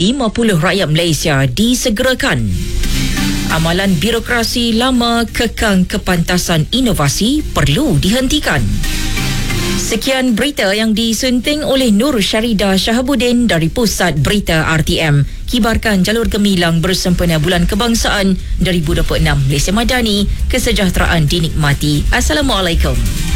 50 rakyat Malaysia disegerakan. Amalan birokrasi lama kekang kepantasan inovasi perlu dihentikan. Sekian berita yang disunting oleh Nur Syarida Shahabuddin dari Pusat Berita RTM. Kibarkan jalur gemilang bersempena Bulan Kebangsaan 2026 Malaysia Madani, kesejahteraan dinikmati. Assalamualaikum.